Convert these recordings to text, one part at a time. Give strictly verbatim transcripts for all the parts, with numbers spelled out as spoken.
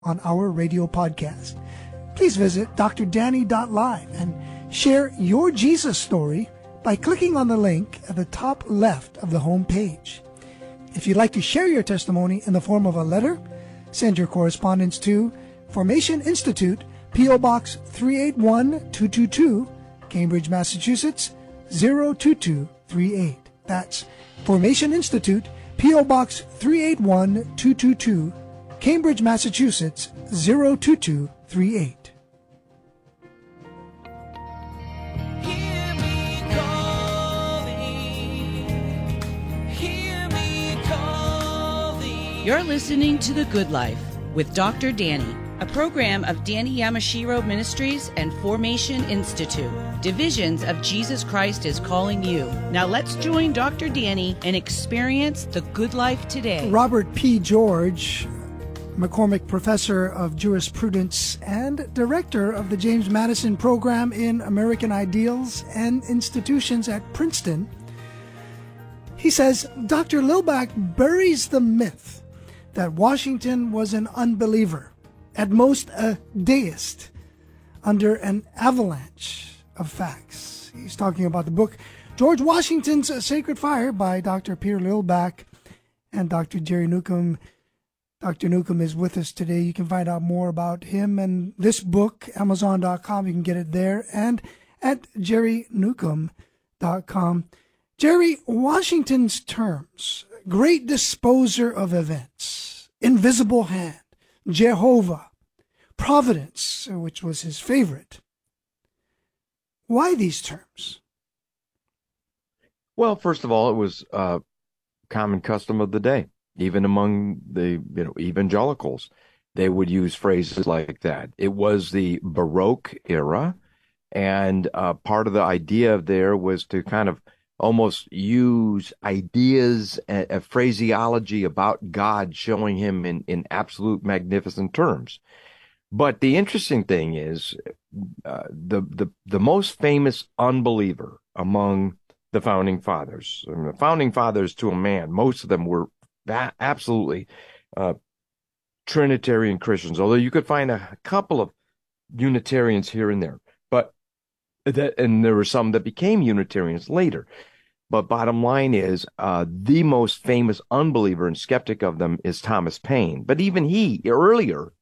on our radio podcast. Please visit d r danny dot live and share your Jesus story by clicking on the link at the top left of the home page. If you'd like to share your testimony in the form of a letter, send your correspondence to Formation Institute, P O. Box three eight one two two two, Cambridge, Massachusetts, zero two two three eight. That's Formation Institute, P O. Box three eight one two two two, Cambridge, Massachusetts, zero two two three eight. You're listening to The Good Life with Doctor Danny, a program of Danny Yamashiro Ministries and Formation Institute, divisions of Jesus Christ is Calling You. Now let's join Doctor Danny and experience the good life today. Robert P. George, McCormick Professor of Jurisprudence and Director of the James Madison Program in American Ideals and Institutions at Princeton, he says, Doctor Lilback buries the myth that Washington was an unbeliever, at most a deist, under an avalanche of facts. He's talking about the book George Washington's Sacred Fire by Doctor Peter Lilback and Doctor Jerry Newcomb. Doctor Newcomb is with us today. You can find out more about him and this book, amazon dot com. You can get it there and at jerry newcomb dot com. Jerry, Washington's terms, great disposer of events, invisible hand, Jehovah, providence, which was his favorite. Why these terms? Well, first of all, it was a common custom of the day, even among the you know evangelicals. They would use phrases like that. It was the Baroque era, and uh, part of the idea there was to kind of almost use ideas and a phraseology about God, showing him in, in absolute magnificent terms. But the interesting thing is uh, the, the, the most famous unbeliever among the founding fathers, I mean, the founding fathers to a man, most of them were that absolutely uh, Trinitarian Christians, although you could find a couple of Unitarians here and there. But that, and there were some that became Unitarians later. But bottom line is, uh, the most famous unbeliever and skeptic of them is Thomas Paine. But even he, earlier,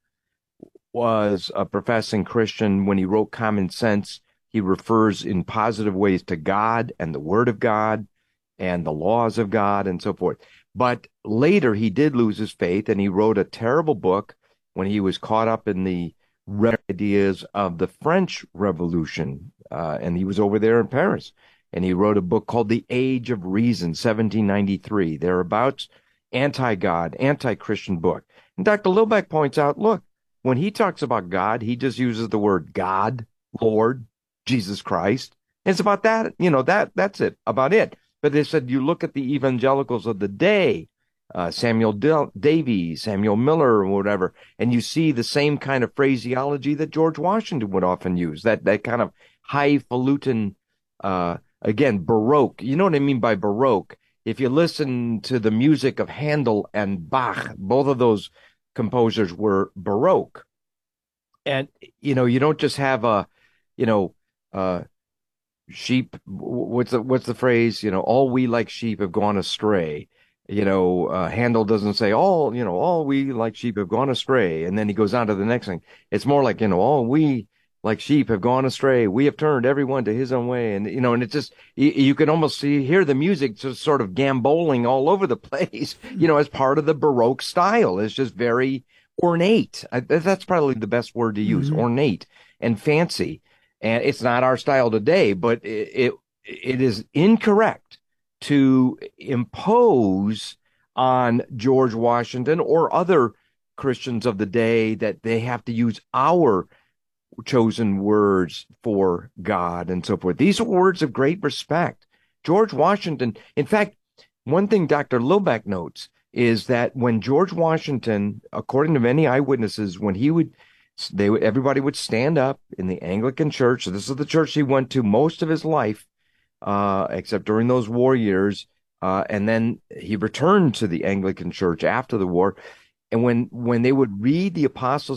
was a professing Christian. When he wrote Common Sense, he refers in positive ways to God and the Word of God and the laws of God and so forth. But later, he did lose his faith, and he wrote a terrible book when he was caught up in the ideas of the French Revolution. Uh, and he was over there in Paris. And he wrote a book called The Age of Reason, seventeen ninety-three, thereabouts, anti-God, anti-Christian book. And Doctor Lilback points out, look, when he talks about God, he just uses the word God, Lord, Jesus Christ. And it's about that, you know, that that's it, about it. But they said, you look at the evangelicals of the day, uh, Samuel Del- Davies, Samuel Miller, or whatever, and you see the same kind of phraseology that George Washington would often use, that, that kind of highfalutin, uh, again, Baroque. You know what I mean by Baroque? If you listen to the music of Handel and Bach, both of those composers were Baroque. And, you know, you don't just have a, you know, uh, sheep. What's the, what's the phrase? You know, all we like sheep have gone astray. You know, uh, Handel doesn't say all, you know, all we like sheep have gone astray. And then he goes on to the next thing. It's more like, you know, all we like sheep have gone astray. We have turned everyone to his own way. And, you know, and it's just, you, you can almost see, hear the music just sort of gamboling all over the place, you know, as part of the Baroque style. It's just very ornate. I, that's probably the best word to use, mm-hmm. ornate and fancy. And it's not our style today, but it, it, it is incorrect to impose on George Washington or other Christians of the day that they have to use our chosen words for God and so forth. These are words of great respect. George Washington, in fact, one thing Doctor Lilback notes is that when George Washington, according to many eyewitnesses, when he would, they would, everybody would stand up in the Anglican Church. So this is the church he went to most of his life, uh, except during those war years. Uh, and then he returned to the Anglican Church after the war. And when when they would read the Apostles'